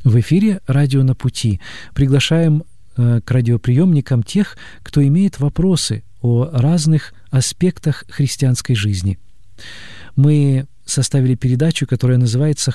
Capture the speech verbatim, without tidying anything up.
В эфире «Радио на пути». Приглашаем э, к радиоприемникам тех, кто имеет вопросы о разных аспектах христианской жизни. Мы составили передачу, которая называется